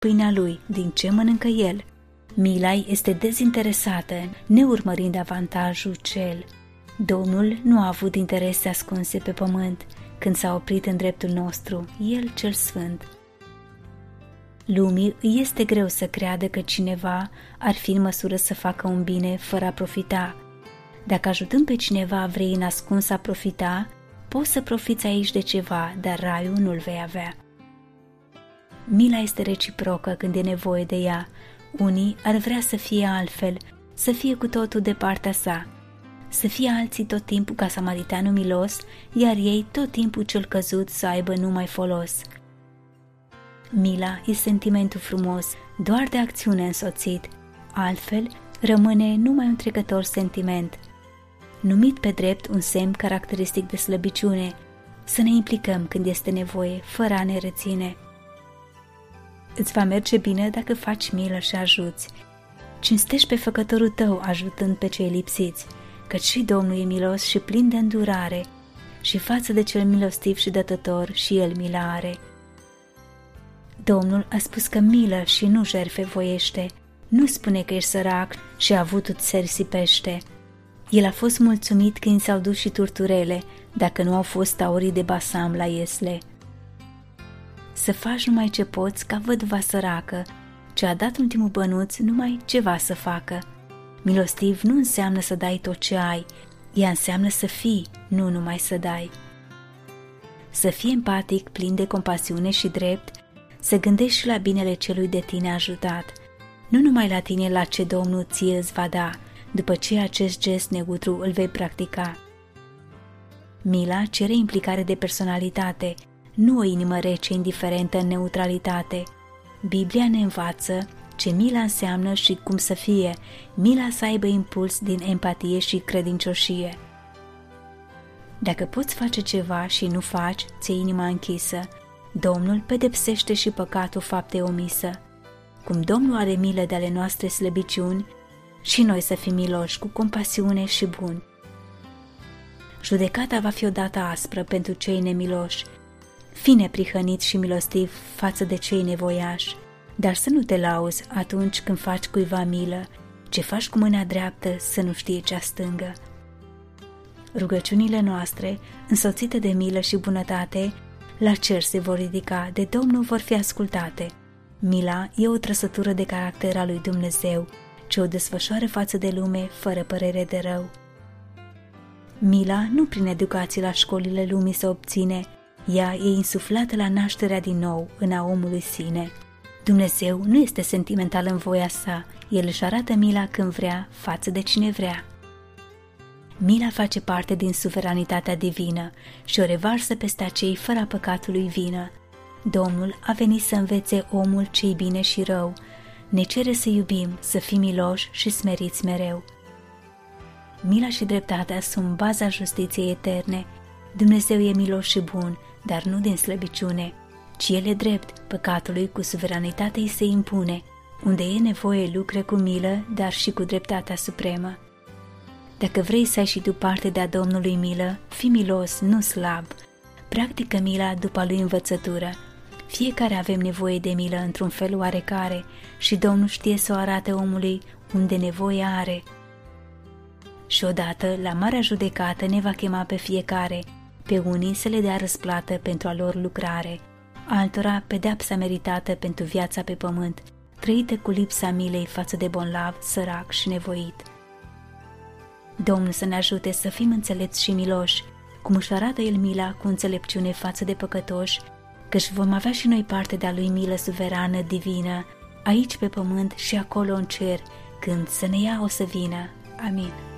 pâinea lui, din ce mănâncă el. Mila este dezinteresată, neurmărind avantajul cel. Domnul nu a avut interese ascunse pe pământ când s-a oprit în dreptul nostru, El cel sfânt. Lumii îi este greu să creadă că cineva ar fi în măsură să facă un bine fără a profita. Dacă ajutând pe cineva vrei în ascuns a profita, poți să profiți aici de ceva, dar raiul nu-l vei avea. Mila este reciprocă când e nevoie de ea. Unii ar vrea să fie altfel, să fie cu totul de partea sa, să fie alții tot timpul ca samariteanul milos, iar ei tot timpul cel căzut să aibă numai folos. Mila e sentimentul frumos, doar de acțiune însoțit, altfel rămâne numai un trecător sentiment. Numit pe drept un semn caracteristic de slăbiciune, să ne implicăm când este nevoie, fără a ne reține. Îți va merge bine dacă faci milă și ajuți. Cinstești pe făcătorul tău ajutând pe cei lipsiți, căci și Domnul e milos și plin de îndurare, și față de cel milostiv și dătător și el milă are. Domnul a spus că milă și nu jertfe voiește, nu spune că ești sărac și avutul ți se risipește. El a fost mulțumit când s-au dus și turturele, dacă nu au fost taurii de Basam la Iesle. Să faci numai ce poți ca văduva săracă, ce a dat ultimul bănuț numai ceva să facă. Milostiv nu înseamnă să dai tot ce ai, ea înseamnă să fii, nu numai să dai. Să fii empatic, plin de compasiune și drept, să gândești și la binele celui de tine ajutat, nu numai la tine la ce Domnul ție îți va da, după ce acest gest neutru îl vei practica. Mila cere implicare de personalitate, nu o inimă rece indiferentă în neutralitate. Biblia ne învață ce mila înseamnă și cum să fie, mila să aibă impuls din empatie și credincioșie. Dacă poți face ceva și nu faci, ți-e inima închisă. Domnul pedepsește și păcatul faptei omisă. Cum Domnul are milă de ale noastre slăbiciuni, și noi să fim miloși cu compasiune și buni. Judecata va fi odată aspră pentru cei nemiloși. Fii neprihănit și milostiv față de cei nevoiași, dar să nu te lauzi atunci când faci cuiva milă, ce faci cu mâna dreaptă să nu știe cea stângă. Rugăciunile noastre, însoțite de milă și bunătate, la cer se vor ridica, de Domnul vor fi ascultate. Mila e o trăsătură de caracter al lui Dumnezeu, ce o desfășoară față de lume fără părere de rău. Mila nu prin educație la școlile lumii se obține, ea e insuflată la nașterea din nou în a omului sine. Dumnezeu nu este sentimental în voia sa, El își arată mila când vrea, față de cine vrea. Mila face parte din suveranitatea divină și o revarsă peste acei fără a păcatului vină. Domnul a venit să învețe omul ce-i bine și rău, ne cere să iubim, să fim miloși și smeriți mereu. Mila și dreptatea sunt baza justiției eterne. Dumnezeu e milos și bun, dar nu din slăbiciune, ci El e drept, păcatului cu suveranitate îi se impune. Unde e nevoie lucre cu milă, dar și cu dreptatea supremă. Dacă vrei să ai și tu parte de-a Domnului milă, fii milos, nu slab. Practică mila după a lui învățătură. Fiecare avem nevoie de milă într-un fel oarecare și Domnul știe să o arate omului unde nevoie are. Și odată, la marea judecată, ne va chema pe fiecare, pe unii să le dea răsplată pentru a lor lucrare, altora pedeapsa meritată pentru viața pe pământ, trăită cu lipsa milei față de bonlav, sărac și nevoit. Domnul să ne ajute să fim înțelepți și miloși, cum își arată El mila cu înțelepciune față de păcătoși, căci vom avea și noi parte de-a Lui milă suverană, divină, aici pe pământ și acolo în cer, când să ne ia o să vină. Amin.